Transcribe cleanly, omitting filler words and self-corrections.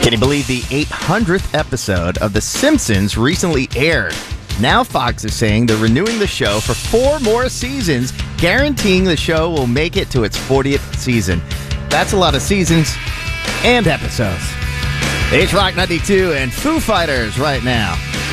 Can you believe the 800th episode of The Simpsons recently aired? Now Fox is saying they're renewing the show for 4 more seasons, guaranteeing the show will make it to its 40th season. That's a lot of seasons and episodes. It's Rock 92 and Foo Fighters right now.